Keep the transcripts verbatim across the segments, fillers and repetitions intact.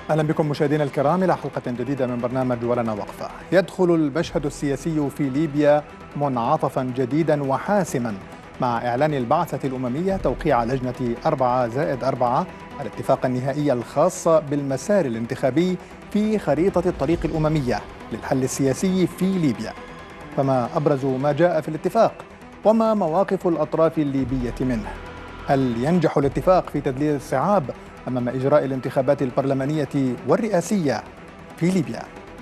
أهلا بكم مشاهدينا الكرام إلى حلقة جديدة من برنامج ولنا وقفة. يدخل المشهد السياسي في ليبيا منعطفا جديدا وحاسما مع إعلان البعثة الأممية توقيع لجنة أربعة زائد أربعة الاتفاق النهائي الخاص بالمسار الانتخابي في خريطة الطريق الأممية للحل السياسي في ليبيا. فما أبرز ما جاء في الاتفاق؟ وما مواقف الأطراف الليبية منه؟ هل ينجح الاتفاق في تذليل الصعاب أمام إجراء الانتخابات البرلمانية والرئاسية في ليبيا؟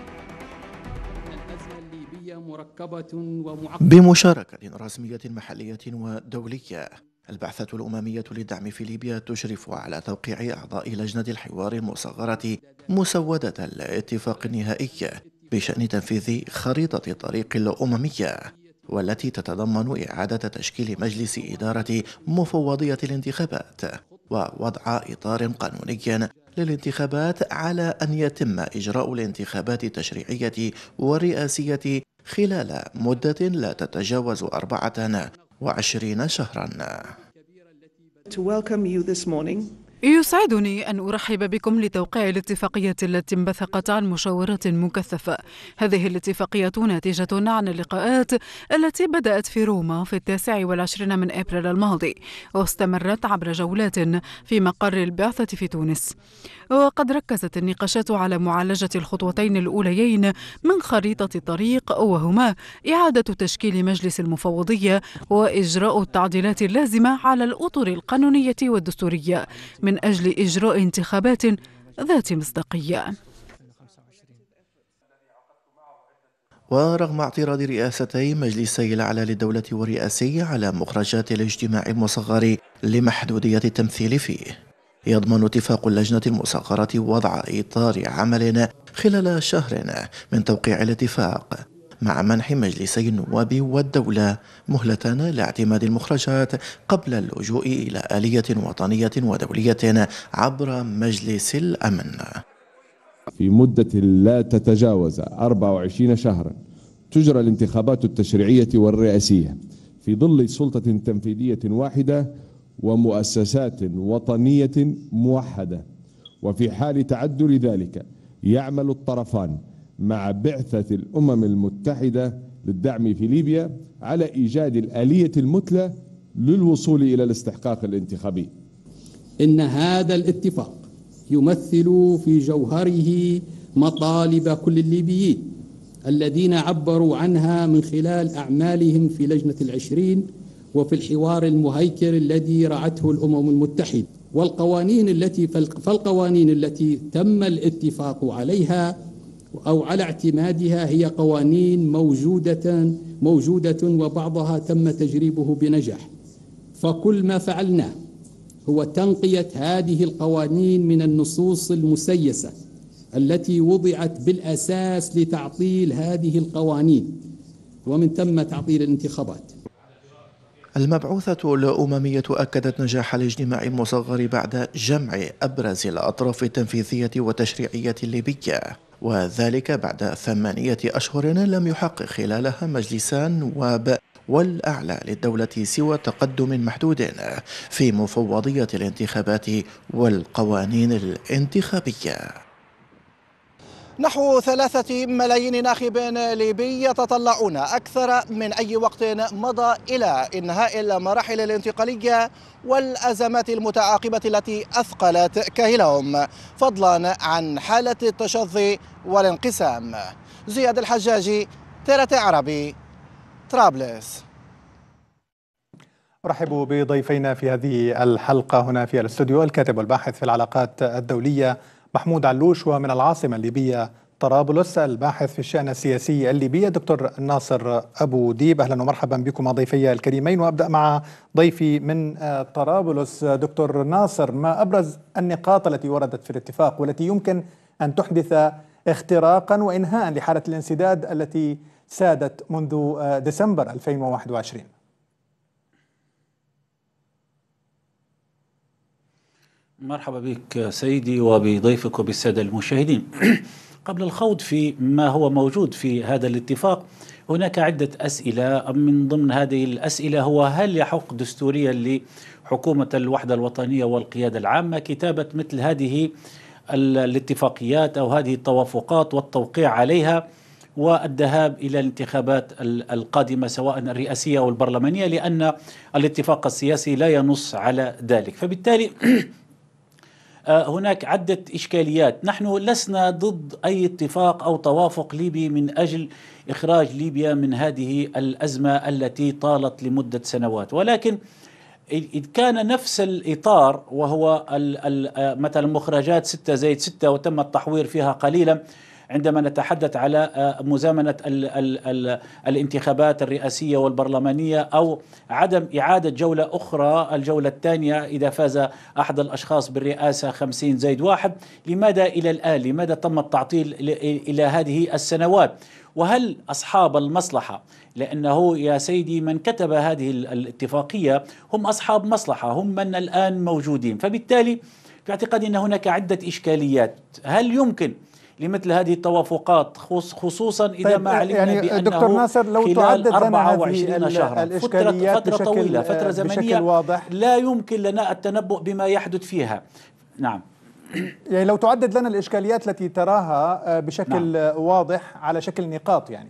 بمشاركة رسمية محلية ودولية، البعثة الأممية للدعم في ليبيا تشرف على توقيع أعضاء لجنة الحوار المصغرة مسودة الاتفاق النهائي بشأن تنفيذ خريطة الطريق الأممية، والتي تتضمن إعادة تشكيل مجلس إدارة مفوضية الانتخابات ووضع إطار قانوني للانتخابات على أن يتم إجراء الانتخابات التشريعية والرئاسية خلال مدة لا تتجاوز أربعة وعشرين شهرا. يسعدني أن أرحب بكم لتوقيع الاتفاقية التي انبثقت عن مشاورات مكثفة. هذه الاتفاقية ناتجة عن اللقاءات التي بدأت في روما في التاسع والعشرين من أبريل الماضي، واستمرت عبر جولات في مقر البعثة في تونس. وقد ركزت النقاشات على معالجة الخطوتين الأوليين من خريطة الطريق، وهما إعادة تشكيل مجلس المفوضية وإجراء التعديلات اللازمة على الأطر القانونية والدستورية من أجل إجراء انتخابات ذات مصداقية. ورغم اعتراض رئاستي مجلسي الأعلى للدولة والرئاسي على مخرجات الاجتماع المصغر لمحدودية التمثيل فيه، يضمن اتفاق اللجنة المصغرة وضع إطار عمل خلال شهر من توقيع الاتفاق، مع منح مجلسي النواب والدولة مهلة لاعتماد المخرجات قبل اللجوء إلى آلية وطنية ودولية عبر مجلس الأمن. في مدة لا تتجاوز أربعة وعشرين شهرا تجرى الانتخابات التشريعية والرئاسية في ظل سلطة تنفيذية واحدة ومؤسسات وطنية موحدة، وفي حال تعذر ذلك يعمل الطرفان مع بعثة الأمم المتحدة للدعم في ليبيا على إيجاد الآلية المثلى للوصول إلى الاستحقاق الانتخابي. إن هذا الاتفاق يمثل في جوهره مطالب كل الليبيين الذين عبروا عنها من خلال أعمالهم في لجنة العشرين وفي الحوار المهيكل الذي رعته الأمم المتحدة، والقوانين التي فالقوانين التي تم الاتفاق عليها أو على اعتمادها هي قوانين موجودة موجودة وبعضها تم تجريبه بنجاح. فكل ما فعلناه هو تنقية هذه القوانين من النصوص المسيسة التي وضعت بالأساس لتعطيل هذه القوانين ومن ثم تعطيل الانتخابات. المبعوثة الأممية أكدت نجاح الاجتماع المصغر بعد جمع أبرز الأطراف التنفيذية والتشريعية الليبية، وذلك بعد ثمانية أشهر لم يحقق خلالها مجلسان النواب والأعلى للدولة سوى تقدم محدود في مفوضية الانتخابات والقوانين الانتخابية. نحو ثلاثة ملايين ناخب ليبي يتطلعون أكثر من أي وقت مضى إلى إنهاء المراحل الانتقالية والأزمات المتعاقبة التي أثقلت كاهلهم، فضلا عن حالة التشظي والانقسام. زياد الحجاجي، ترى عربي، طرابلس. أرحب بضيفينا في هذه الحلقة هنا في الاستوديو الكاتب والباحث في العلاقات الدولية محمود علوش، ومن العاصمة الليبية طرابلس الباحث في الشأن السياسي الليبي دكتور ناصر أبو ديب. أهلا ومرحبا بكم ضيفي الكريمين، وأبدأ مع ضيفي من طرابلس دكتور ناصر. ما أبرز النقاط التي وردت في الاتفاق والتي يمكن أن تحدث اختراقا وإنهاء لحالة الانسداد التي سادت منذ ديسمبر ألفين وواحد وعشرين؟ مرحبا بك سيدي وبضيفك وبالسادة المشاهدين. قبل الخوض في ما هو موجود في هذا الاتفاق، هناك عدة أسئلة. من ضمن هذه الأسئلة هو: هل يحق دستوريا لحكومة الوحدة الوطنية والقيادة العامة كتابة مثل هذه الاتفاقيات أو هذه التوافقات والتوقيع عليها والذهاب إلى الانتخابات القادمة سواء الرئاسية أو البرلمانية، لأن الاتفاق السياسي لا ينص على ذلك. فبالتالي هناك عدة إشكاليات. نحن لسنا ضد أي اتفاق أو توافق ليبي من أجل إخراج ليبيا من هذه الأزمة التي طالت لمدة سنوات، ولكن إذ كان نفس الإطار وهو مثلا مخرجات ستة زائد ستة وتم التحوير فيها قليلا عندما نتحدث على مزامنة ال ال ال الانتخابات الرئاسية والبرلمانية أو عدم إعادة جولة أخرى، الجولة الثانية إذا فاز أحد الأشخاص بالرئاسة خمسين زائد واحد، لماذا إلى الآن؟ لماذا تم التعطيل إلى هذه السنوات؟ وهل أصحاب المصلحة، لأنه يا سيدي من كتب هذه الاتفاقية هم أصحاب مصلحة، هم من الآن موجودين. فبالتالي في اعتقادي أن هناك عدة إشكاليات. هل يمكن لمثل هذه التوافقات خصوصا إذا طيب ما علمنا يعني بأنه دكتور ناصر لو خلال أربعة وعشرين شهرا فترة, فترة طويلة، فترة زمنية واضح، لا يمكن لنا التنبؤ بما يحدث فيها. نعم، يعني لو تعدد لنا الإشكاليات التي تراها بشكل نعم. واضح على شكل نقاط يعني.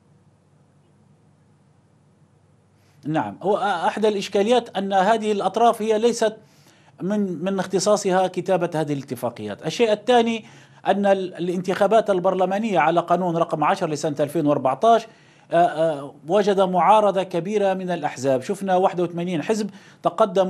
نعم، هو أحد الإشكاليات أن هذه الأطراف هي ليست من من اختصاصها كتابة هذه الاتفاقيات. الشيء الثاني أن الانتخابات البرلمانية على قانون رقم عشرة لسنة ألفين وأربعة عشر وجد معارضة كبيرة من الأحزاب. شفنا واحد وثمانين حزب تقدم